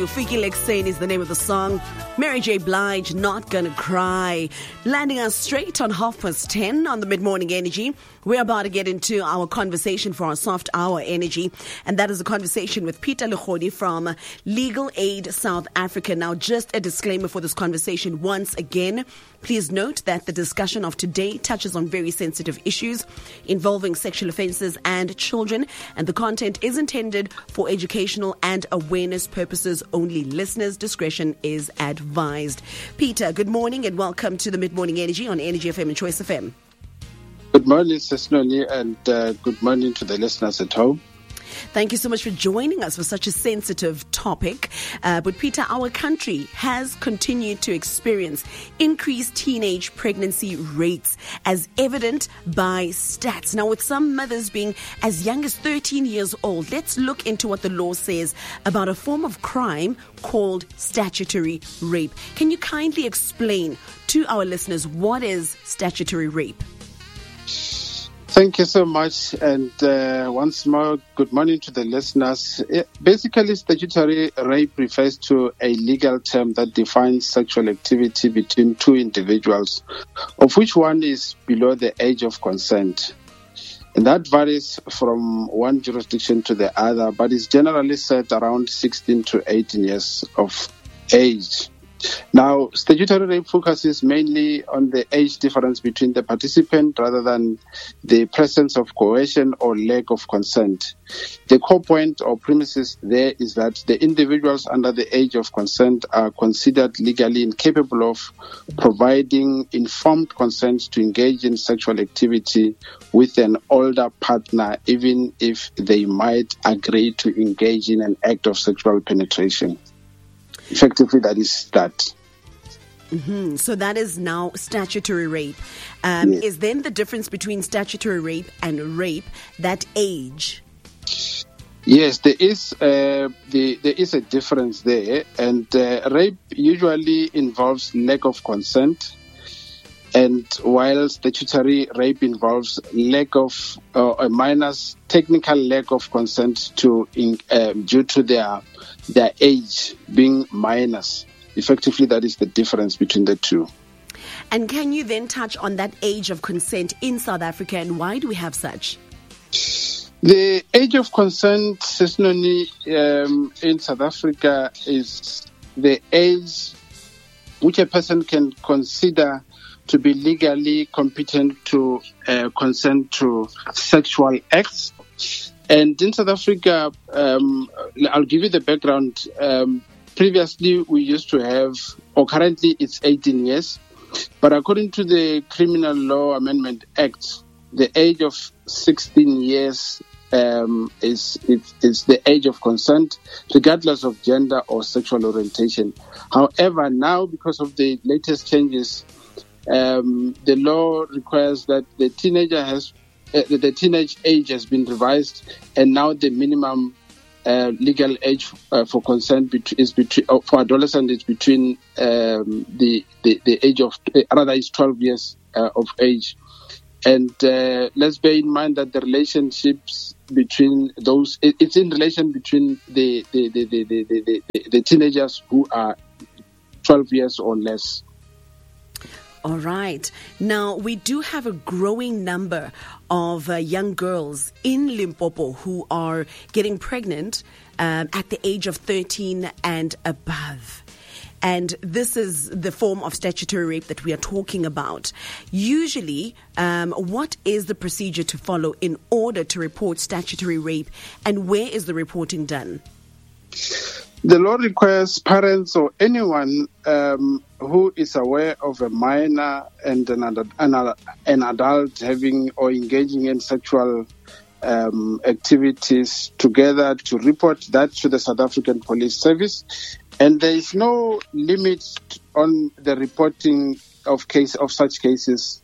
Fiki Lexane is the name of the song. Mary J. Blige, Not Gonna Cry. Landing us straight on 10:30 on the Mid-Morning Energy. We're about to get into our conversation for our soft hour energy. And that is a conversation with Peter Lekhodi from Legal Aid South Africa. Now, just a disclaimer for this conversation once again. Please note that the discussion of today touches on very sensitive issues involving sexual offences and children. And the content is intended for educational and awareness purposes only. Listeners' discretion is advised. Peter, good morning and welcome to the Mid-Morning Energy on Energy FM and Choice FM. Good morning, Sesnoni, and good morning to the listeners at home. Thank you so much for joining us for such a sensitive topic. But Peter, our country has continued to experience increased teenage pregnancy rates as evident by stats. Now, with some mothers being as young as 13 years old, let's look into what the law says about a form of crime called statutory rape. Can you kindly explain to our listeners what is statutory rape? Thank you so much, and once more, good morning to the listeners. Basically, statutory rape refers to a legal term that defines sexual activity between two individuals, of which one is below the age of consent. And that varies from one jurisdiction to the other, but is generally set around 16 to 18 years of age. Now, statutory rape focuses mainly on the age difference between the participant rather than the presence of coercion or lack of consent. The core point or premises there is that the individuals under the age of consent are considered legally incapable of providing informed consent to engage in sexual activity with an older partner, even if they might agree to engage in an act of sexual penetration. Effectively, that is that. Mm-hmm. So that is now statutory rape. Yes. Is then the difference between statutory rape and rape that age? Yes, there is a difference there, and rape usually involves lack of consent, and while statutory rape involves lack of a minor's technical lack of consent due to their age being minors. Effectively, that is the difference between the two. And can you then touch on that age of consent in South Africa, and why do we have such? The age of consent, Sesnoni, in South Africa is the age which a person can consider to be legally competent to consent to sexual acts. And in South Africa, I'll give you the background. Previously, we used to have, or currently it's 18 years, but according to the Criminal Law Amendment Act, the age of 16 years is the age of consent, regardless of gender or sexual orientation. However, now, because of the latest changes, the law requires that the teenage age has been revised, and now the minimum legal age for consent is between for adolescent is between the age of is 12 years of age. And let's bear in mind that the relationships between those it's in relation between the teenagers who are 12 years or less. All right. Now, we do have a growing number of young girls in Limpopo who are getting pregnant at the age of 13 and above. And this is the form of statutory rape that we are talking about. Usually, what is the procedure to follow in order to report statutory rape, and where is the reporting done? The law requires parents or anyone who is aware of a minor and an adult having or engaging in sexual activities together to report that to the South African Police Service. And there is no limit on the reporting of such cases,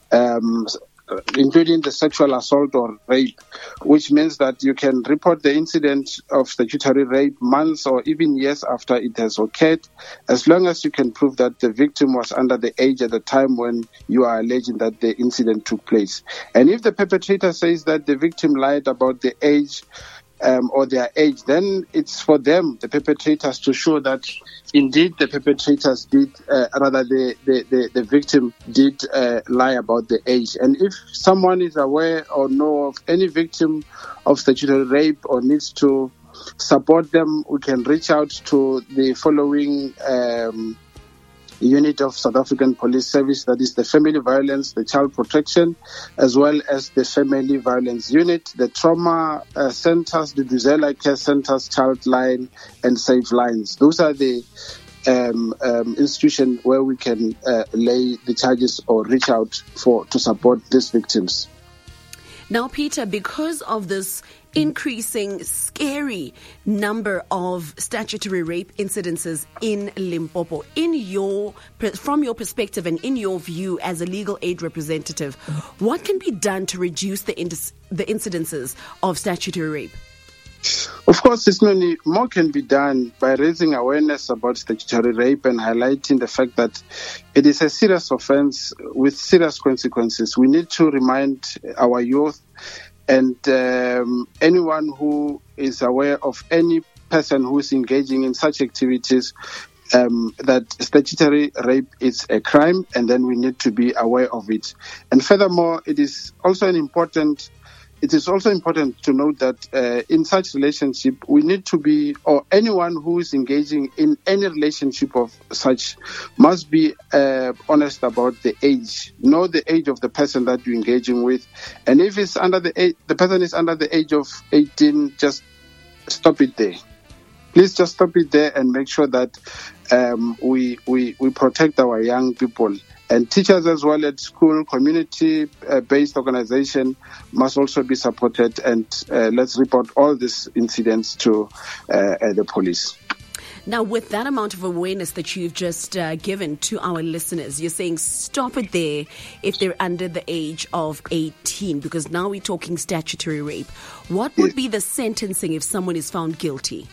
including the sexual assault or rape, which means that you can report the incident of statutory rape months or even years after it has occurred, as long as you can prove that the victim was under the age at the time when you are alleging that the incident took place. And if the perpetrator says that the victim lied about the age, or their age, then it's for them, the perpetrators, to show that indeed the perpetrators did, the victim did lie about the age. And if someone is aware or know of any victim of statutory rape or needs to support them, we can reach out to the following unit of South African Police Service, that is the Family Violence, the Child Protection, as well as the Family Violence Unit, the Trauma Centers, the Duzela Care Centers, Child Line, and Safe Lines. Those are the institutions where we can lay the charges or reach out to support these victims. Now, Peter, because of this increasing scary number of statutory rape incidences in Limpopo, from your perspective and in your view as a legal aid representative, what can be done to reduce the incidences of statutory rape? Of course, more can be done by raising awareness about statutory rape and highlighting the fact that it is a serious offense with serious consequences. We need to remind our youth and anyone who is aware of any person who is engaging in such activities that statutory rape is a crime, and then we need to be aware of it. And furthermore, it is also important to note that in such relationship, we need to be, or anyone who is engaging in any relationship of such must be honest about the age. Know the age of the person that you're engaging with. And if it's the person is under the age of 18, just stop it there. Please just stop it there and make sure that we protect our young people. And teachers as well at school, community-based organization must also be supported. And let's report all these incidents to the police. Now, with that amount of awareness that you've just given to our listeners, you're saying stop it there if they're under the age of 18, because now we're talking statutory rape. What would be the sentencing if someone is found guilty?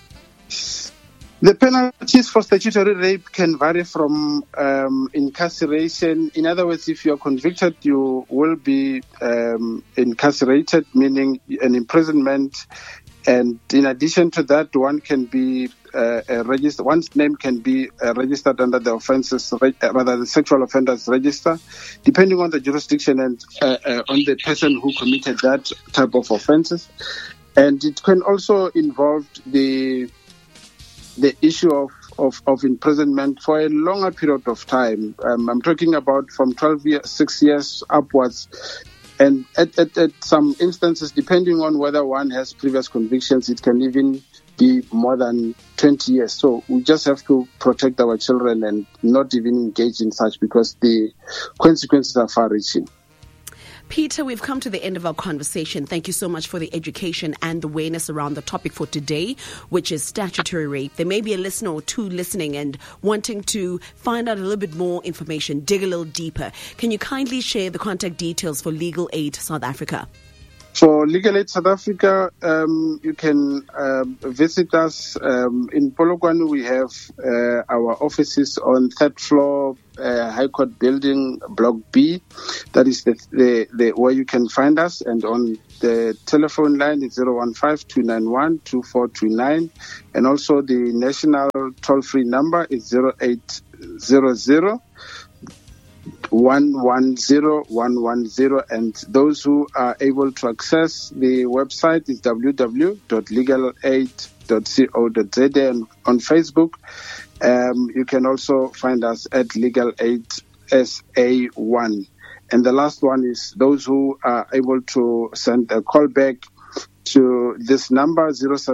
The penalties for statutory rape can vary from incarceration. In other words, if you are convicted, you will be incarcerated, meaning an imprisonment. And in addition to that, one can be registered. One's name can be registered under the the sexual offenders register, depending on the jurisdiction and on the person who committed that type of offenses. And it can also involve the issue of imprisonment for a longer period of time. I'm talking about from 6 years upwards. And at some instances, depending on whether one has previous convictions, it can even be more than 20 years. So we just have to protect our children and not even engage in such, because the consequences are far-reaching. Peter, we've come to the end of our conversation. Thank you so much for the education and awareness around the topic for today, which is statutory rape. There may be a listener or two listening and wanting to find out a little bit more information, dig a little deeper. Can you kindly share the contact details for Legal Aid South Africa? For Legal Aid South Africa, you can visit us. In Polokwane, we have our offices on 3rd floor, High Court Building, Block B. That is the where you can find us. And on the telephone line, it's 015-291-2429. And also the national toll-free number is 0800 110-110, and those who are able to access the website is www.legalaid.co.za, and on Facebook you can also find us at Legal Aid SA1. And the last one is those who are able to send a call back to this number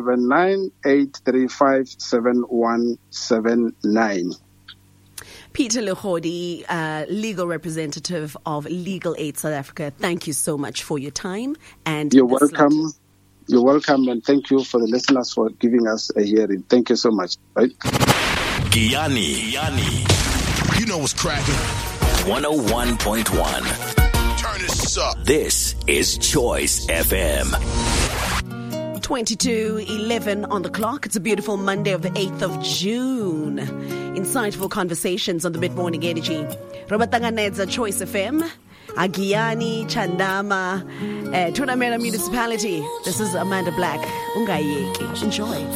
079-835-7179. Peter Legodi, legal representative of Legal Aid South Africa, thank you so much for your time. And you're welcome. You're welcome, and thank you for the listeners for giving us a hearing. Thank you so much. Right? Giyani. You know what's cracking. 101.1. Turn this up. This is Choice FM. 22:11 on the clock. It's a beautiful Monday of the 8th of June. Insightful conversations on the Mid-Morning Energy. Robert Tanganedza, Choice FM. Agiyani, Chandama, Tunamera Municipality. This is Amanda Black. Ungayeki. Enjoy.